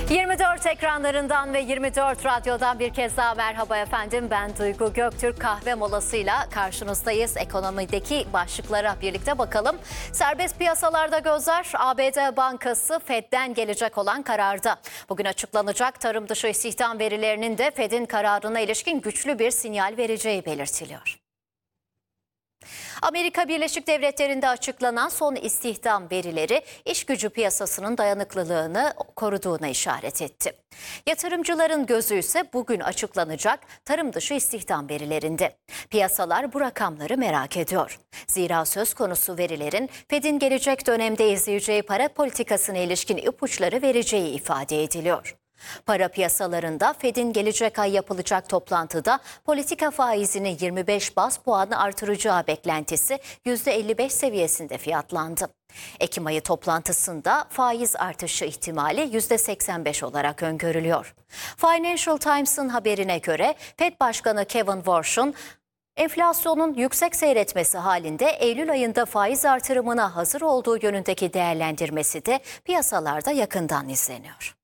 24 ekranlarından ve 24 radyodan bir kez daha merhaba efendim. Ben Duygu Göktürk, kahve molasıyla karşınızdayız. Ekonomideki başlıklara birlikte bakalım. Serbest piyasalarda gözler ABD Bankası Fed'den gelecek olan kararda. Bugün açıklanacak tarım dışı istihdam verilerinin de Fed'in kararına ilişkin güçlü bir sinyal vereceği belirtiliyor. Amerika Birleşik Devletleri'nde açıklanan son istihdam verileri iş gücü piyasasının dayanıklılığını koruduğuna işaret etti. Yatırımcıların gözü ise bugün açıklanacak tarım dışı istihdam verilerinde. Piyasalar bu rakamları merak ediyor. Zira söz konusu verilerin Fed'in gelecek dönemde izleyeceği para politikasına ilişkin ipuçları vereceği ifade ediliyor. Para piyasalarında Fed'in gelecek ay yapılacak toplantıda politika faizini 25 baz puan artıracağı beklentisi %55 seviyesinde fiyatlandı. Ekim ayı toplantısında faiz artışı ihtimali %85 olarak öngörülüyor. Financial Times'ın haberine göre Fed Başkanı Kevin Warsh'un enflasyonun yüksek seyretmesi halinde Eylül ayında faiz artırımına hazır olduğu yönündeki değerlendirmesi de piyasalarda yakından izleniyor.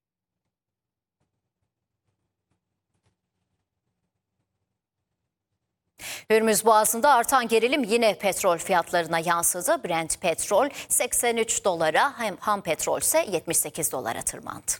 Hürmüz Boğazı'nda artan gerilim yine petrol fiyatlarına yansıdı. Brent petrol 83 dolara, ham petrol ise 78 dolara tırmandı.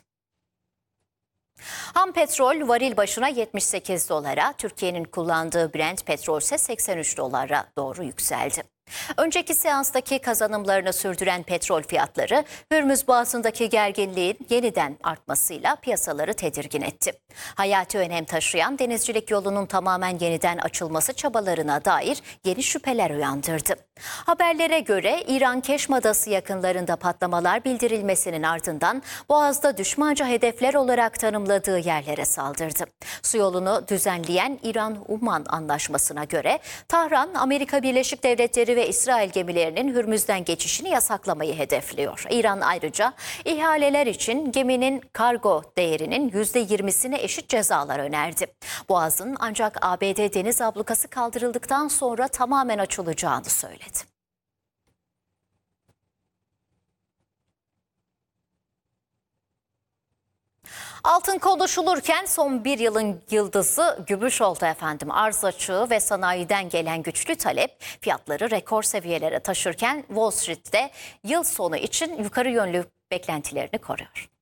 Ham petrol varil başına 78 dolara, Türkiye'nin kullandığı Brent petrol ise 83 dolara doğru yükseldi. Önceki seanstaki kazanımlarını sürdüren petrol fiyatları Hürmüz Boğazı'ndaki gerginliğin yeniden artmasıyla piyasaları tedirgin etti. Hayati önem taşıyan denizcilik yolunun tamamen yeniden açılması çabalarına dair yeni şüpheler uyandırdı. Haberlere göre İran Keşm Adası yakınlarında patlamalar bildirilmesinin ardından Boğaz'da düşmanca hedefler olarak tanımladığı yerlere saldırdı. Su yolunu düzenleyen İran-Umman Anlaşması'na göre Tahran, Amerika Birleşik Devletleri ve İsrail gemilerinin Hürmüz'den geçişini yasaklamayı hedefliyor. İran ayrıca ihaleler için geminin kargo değerinin %20'sine eşit cezalar önerdi. Boğaz'ın ancak ABD deniz ablukası kaldırıldıktan sonra tamamen açılacağını söyledi. Altın konuşulurken son bir yılın yıldızı gümüş oldu efendim. Arz açığı ve sanayiden gelen güçlü talep fiyatları rekor seviyelere taşırken Wall Street'te yıl sonu için yukarı yönlü beklentilerini koruyor.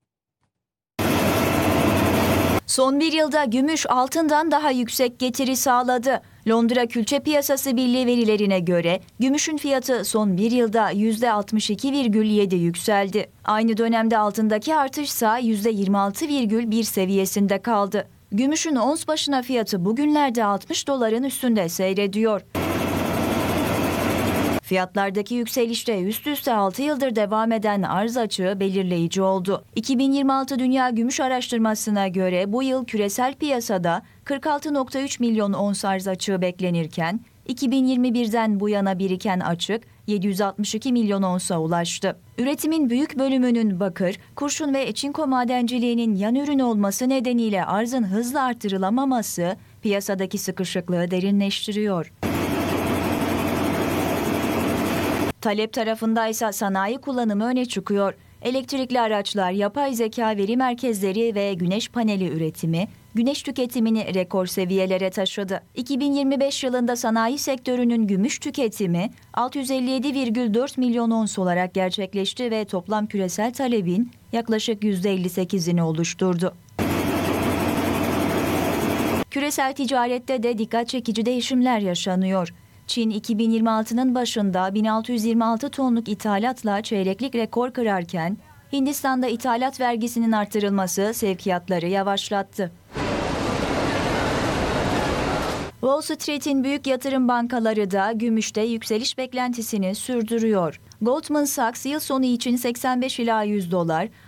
Son bir yılda gümüş altından daha yüksek getiri sağladı. Londra Külçe Piyasası Birliği verilerine göre gümüşün fiyatı son bir yılda %62,7 yükseldi. Aynı dönemde altındaki artışsa %26,1 seviyesinde kaldı. Gümüşün ons başına fiyatı bugünlerde 60 doların üstünde seyrediyor. Fiyatlardaki yükselişte üst üste 6 yıldır devam eden arz açığı belirleyici oldu. 2026 Dünya Gümüş Araştırması'na göre bu yıl küresel piyasada 46,3 milyon ons arz açığı beklenirken 2021'den bu yana biriken açık 762 milyon onsa ulaştı. Üretimin büyük bölümünün bakır, kurşun ve çinko madenciliğinin yan ürün olması nedeniyle arzın hızla artırılamaması piyasadaki sıkışıklığı derinleştiriyor. Talep tarafındaysa sanayi kullanımı öne çıkıyor. Elektrikli araçlar, yapay zeka veri merkezleri ve güneş paneli üretimi, güneş tüketimini rekor seviyelere taşıdı. 2025 yılında sanayi sektörünün gümüş tüketimi 657,4 milyon ons olarak gerçekleşti ve toplam küresel talebin yaklaşık %58'ini oluşturdu. Küresel ticarette de dikkat çekici değişimler yaşanıyor. Çin 2026'nın başında 1626 tonluk ithalatla çeyreklik rekor kırarken Hindistan'da ithalat vergisinin artırılması sevkiyatları yavaşlattı. Wall Street'in büyük yatırım bankaları da gümüşte yükseliş beklentisini sürdürüyor. Goldman Sachs yıl sonu için 85 ila 100 dolar,